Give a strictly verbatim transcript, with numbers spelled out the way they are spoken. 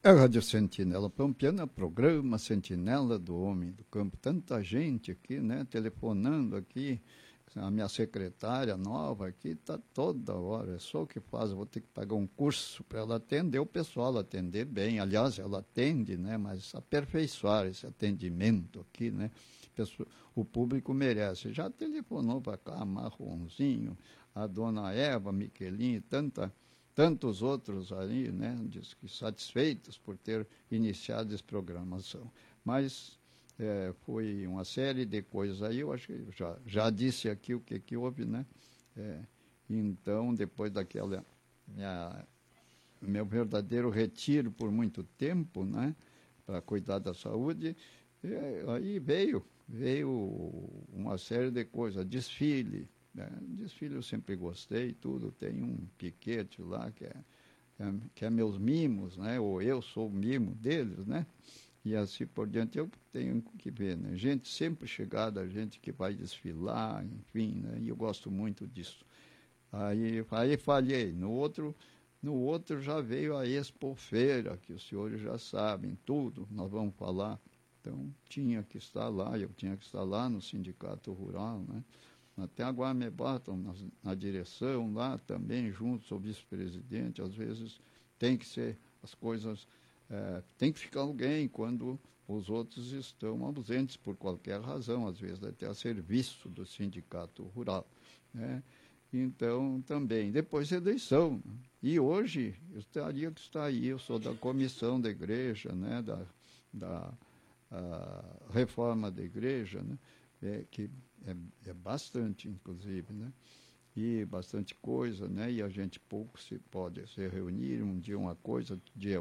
A Rádio Sentinela Pampiana, programa Sentinela do Homem do Campo. Tanta gente aqui, né, telefonando aqui. A minha secretária nova aqui está toda hora, é só o que faz. Eu vou ter que pagar um curso para ela atender o pessoal, atender bem. Aliás, ela atende, né, mas aperfeiçoar esse atendimento aqui, né? O público merece. Já telefonou para cá, Marronzinho, a dona Eva, Miquelin, tanta... tantos outros ali, né, diz que satisfeitos por ter iniciado essa programação. Mas é, foi uma série de coisas aí, eu acho que já, já disse aqui o que, que houve, né? É, então, depois daquela minha, meu verdadeiro retiro por muito tempo, né, para cuidar da saúde, é, aí veio, veio uma série de coisas, desfile. É, desfile eu sempre gostei, tudo. Tem um piquete lá que é, é, que é meus mimos, né? Ou eu sou o mimo deles, né? E assim por diante eu tenho que ver, né? Gente sempre chegada, gente que vai desfilar, enfim, né? E eu gosto muito disso. Aí, aí falhei. No outro, no outro já veio a Expofeira, que os senhores já sabem, tudo nós vamos falar. Então tinha que estar lá, eu tinha que estar lá no Sindicato Rural, né? Até agora me botam na, na direção lá também, junto, sou vice-presidente. Às vezes tem que ser as coisas, é, tem que ficar alguém quando os outros estão ausentes por qualquer razão, às vezes até a serviço do sindicato rural, né? Então, também, depois eleição. E hoje, eu estaria que está aí, eu sou da comissão da igreja, né, da, da a reforma da igreja, né, é, que é, é bastante, inclusive, né? E bastante coisa, né? E a gente pouco se pode se reunir, um dia uma coisa, outro dia